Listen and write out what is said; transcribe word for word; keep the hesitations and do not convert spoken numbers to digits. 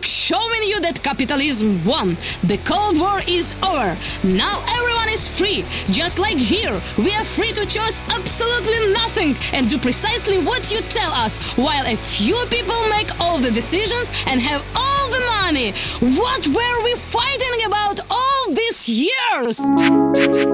look, showing you that capitalism won. The Cold War is over. Now everyone is free. Just like here, we are free to choose absolutely nothing and do precisely what you tell us, while a few people make all the decisions and have all the money. What were we fighting about all these years?